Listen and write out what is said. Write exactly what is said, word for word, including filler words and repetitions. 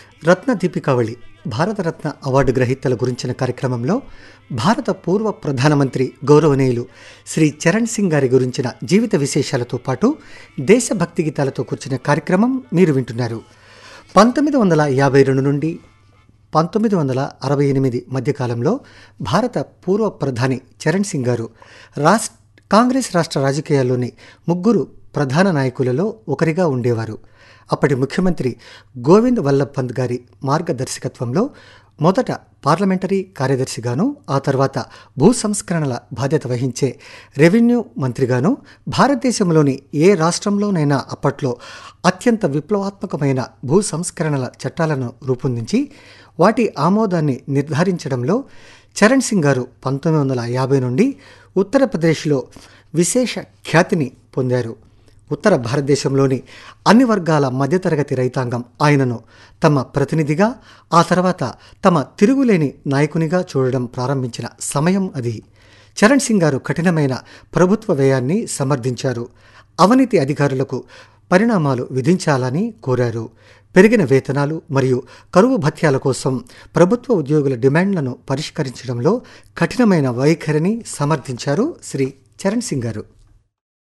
రత్న దీపికావళి Bharat Ratna award గ్రహీతల గురించిన కార్యక్రమంలో భారత పూర్వ ప్రధానమంత్రి గౌరవనీయులు శ్రీ చరణ్ సింగ్ గారి గురించిన జీవిత విశేషాలతో పాటు దేశభక్తి గీతాలతో కూర్చున్న కార్యక్రమం మీరు వింటున్నారు. పంతొమ్మిది వందల యాభై రెండు నుండి పంతొమ్మిది వందల అరవై ఎనిమిది మధ్యకాలంలో భారత పూర్వ ప్రధాని చరణ్ సింగ్ గారు రాష్ట్ర కాంగ్రెస్ రాష్ట్ర రాజకీయాల్లోని ముగ్గురు ప్రధాన నాయకులలో ఒకరిగా ఉండేవారు. అప్పటి ముఖ్యమంత్రి గోవింద్ వల్లభ్ పంత్ గారి మార్గదర్శకత్వంలో మొదట పార్లమెంటరీ కార్యదర్శిగాను, ఆ తర్వాత భూ సంస్కరణల బాధ్యత వహించే రెవెన్యూ మంత్రిగాను భారతదేశంలోని ఏ రాష్ట్రంలోనైనా అప్పట్లో అత్యంత విప్లవాత్మకమైన భూ సంస్కరణల చట్టాలను రూపొందించి వాటి ఆమోదాన్ని నిర్ధారించడంలో చరణ్ సింగ్ గారు పంతొమ్మిది వందల యాభై నుండి ఉత్తరప్రదేశ్లో విశేష ఖ్యాతిని పొందారు. ఉత్తర భారతదేశంలోని అన్ని వర్గాల మధ్యతరగతి రైతాంగం ఆయనను తమ ప్రతినిధిగా, ఆ తర్వాత తమ తిరుగులేని నాయకునిగా చూడడం ప్రారంభించిన సమయం అది. చరణ్ సింగ్ గారు కఠినమైన ప్రభుత్వ వ్యయాన్ని సమర్థించారు. అవినీతి అధికారులకు పరిణామాలు విధించాలని కోరారు. పెరిగిన వేతనాలు మరియు కరువు భత్యాల కోసం ప్రభుత్వ ఉద్యోగుల డిమాండ్లను పరిష్కరించడంలో కఠినమైన వైఖరిని సమర్థించారు శ్రీ చరణ్ సింగ్ గారు.